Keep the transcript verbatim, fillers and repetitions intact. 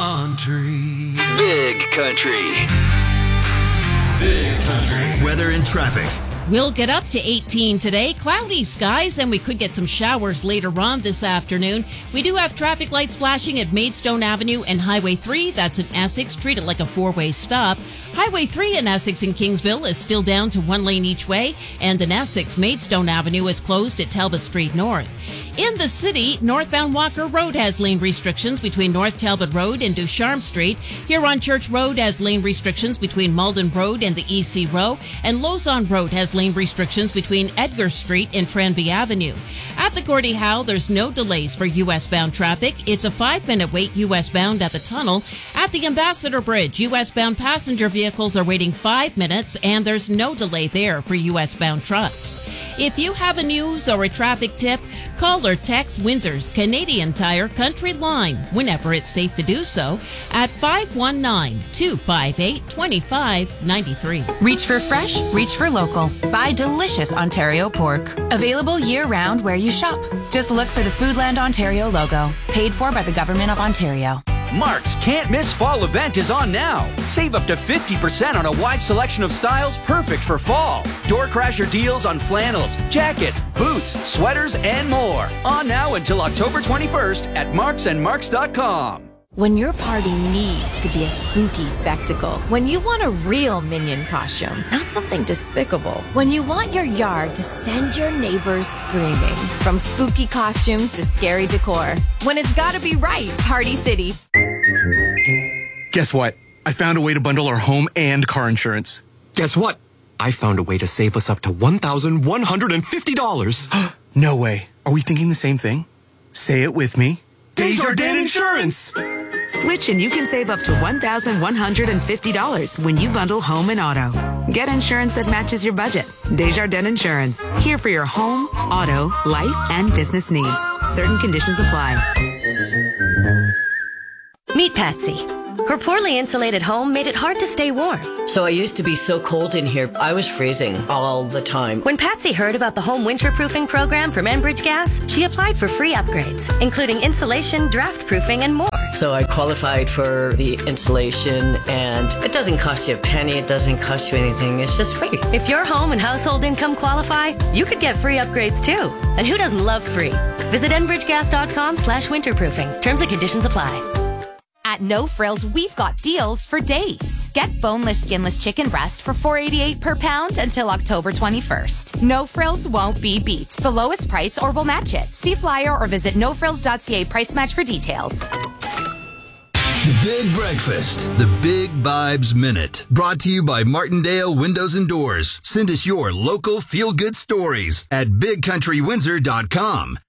country. Big country. Big country. Weather and traffic. We'll get up to eighteen today, cloudy skies, and we could get some showers later on this afternoon. We do have traffic lights flashing at Maidstone Avenue and Highway three. That's in Essex. Treat it like a four-way stop. Highway three in Essex and Kingsville is still down to one lane each way, and in Essex, Maidstone Avenue is closed at Talbot Street North. In the city, northbound Walker Road has lane restrictions between North Talbot Road and Ducharme Street. Huron Church Road has lane restrictions between Malden Road and the E C Row, and Lausanne Road has lane restrictions between Edgar Street and Tranby Avenue. At the Gordie Howe, there's no delays for U S-bound traffic. It's a five-minute wait U S-bound at the tunnel. At the Ambassador Bridge, U S-bound passenger vehicles are waiting five minutes, and there's no delay there for U S-bound trucks. If you have a news or a traffic tip, call or text Windsor's Canadian Tire Country Line whenever it's safe to do so at five one nine, two five eight, two five nine three. Reach for fresh, reach for local. Buy delicious Ontario pork. Available year-round where you shop. Just look for the Foodland Ontario logo. Paid for by the Government of Ontario. Mark's Can't Miss Fall event is on now. Save up to fifty percent on a wide selection of styles perfect for fall. Door crasher deals on flannels, jackets, boots, sweaters, and more. On now until October twenty-first at marks and marks dot com. When your party needs to be a spooky spectacle, when you want a real Minion costume, not something despicable, when you want your yard to send your neighbors screaming, from spooky costumes to scary decor, when it's gotta be right, Party City. Guess what? I found a way to bundle our home and car insurance. Guess what? I found a way to save us up to one thousand one hundred fifty dollars. No way. Are we thinking the same thing? Say it with me. Desjardins Insurance! Switch and you can save up to one thousand one hundred fifty dollars when you bundle home and auto. Get insurance that matches your budget. Desjardins Insurance. Here for your home, auto, life, and business needs. Certain conditions apply. Meet Patsy. Her poorly insulated home made it hard to stay warm. So I used to be so cold in here, I was freezing all the time. When Patsy heard about the home winterproofing program from Enbridge Gas, she applied for free upgrades, including insulation, draft proofing, and more. So I qualified for the insulation, and it doesn't cost you a penny, it doesn't cost you anything, it's just free. If your home and household income qualify, you could get free upgrades too. And who doesn't love free? Visit enbridgegas.com slash winterproofing. Terms and conditions apply. At No Frills, we've got deals for days. Get boneless, skinless chicken breast for four dollars and eighty-eight cents per pound until October twenty-first. No Frills won't be beat. The lowest price or we'll match it. See flyer or visit no frills dot c a price match for details. The Big Breakfast, the Big Vibes Minute. Brought to you by Martindale Windows and Doors. Send us your local feel-good stories at big country windsor dot com.